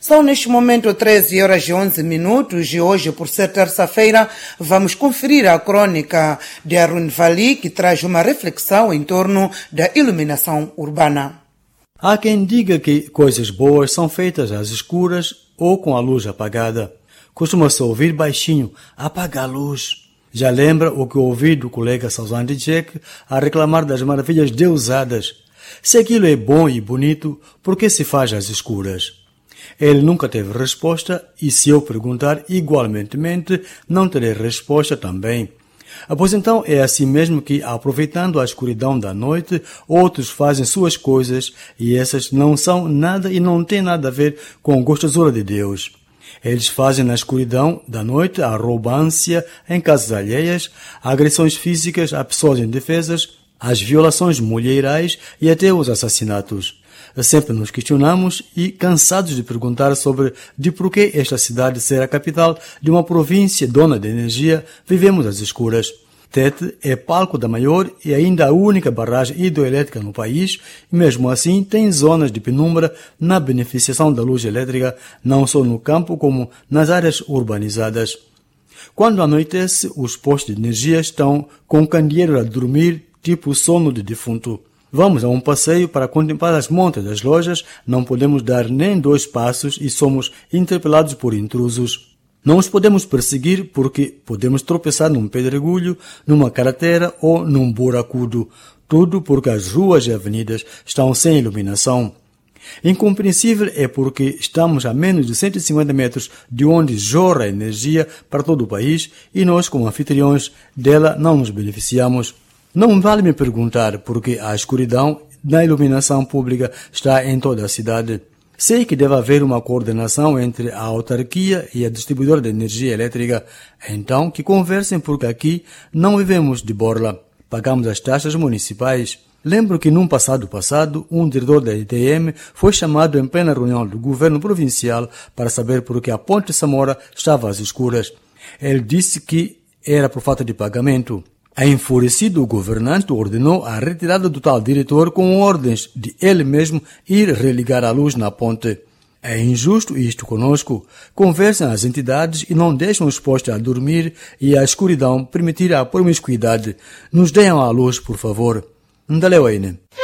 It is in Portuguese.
São neste momento 13h11 e hoje, por ser terça-feira, vamos conferir a crônica de Arun Vali, que traz uma reflexão em torno da iluminação urbana. Há quem diga que coisas boas são feitas às escuras ou com a luz apagada. Costuma-se ouvir baixinho: apaga a luz. Já lembra o que ouvi do colega Salzan Jack a reclamar das maravilhas deusadas. Se aquilo é bom e bonito, por que se faz às escuras? Ele nunca teve resposta e, se eu perguntar igualmente, não terei resposta também. Pois então é assim mesmo que, aproveitando a escuridão da noite, outros fazem suas coisas e essas não são nada e não têm nada a ver com a gostosura de Deus. Eles fazem na escuridão da noite a arrogância em casas alheias, agressões físicas a pessoas indefesas, as violações mulherais e até os assassinatos. Sempre nos questionamos e, cansados de perguntar sobre de por que esta cidade ser a capital de uma província dona de energia, vivemos às escuras. Tete é palco da maior e ainda a única barragem hidroelétrica no país e, mesmo assim, tem zonas de penumbra na beneficiação da luz elétrica, não só no campo como nas áreas urbanizadas. Quando anoitece, os postos de energia estão com candeeiro a dormir, tipo sono de defunto. Vamos a um passeio para contemplar as montas das lojas, não podemos dar nem 2 passos e somos interpelados por intrusos. Não os podemos perseguir porque podemos tropeçar num pedregulho, numa carretera ou num buracudo. Tudo porque as ruas e avenidas estão sem iluminação. Incompreensível é porque estamos a menos de 150 metros de onde jorra energia para todo o país e nós, como anfitriões dela, não nos beneficiamos. Não vale me perguntar porque a escuridão na iluminação pública está em toda a cidade. Sei que deve haver uma coordenação entre a autarquia e a distribuidora de energia elétrica, então que conversem porque aqui não vivemos de borla, pagamos as taxas municipais. Lembro que num passado, um diretor da ITM foi chamado em plena reunião do governo provincial para saber por que a Ponte Samora estava às escuras. Ele disse que era por falta de pagamento. Enfurecido, o governante ordenou a retirada do tal diretor com ordens de ele mesmo ir religar a luz na ponte. É injusto isto conosco. Conversam as entidades e não deixam os postos a dormir e a escuridão permitir a promiscuidade. Nos deem a luz, por favor. Ndaleu,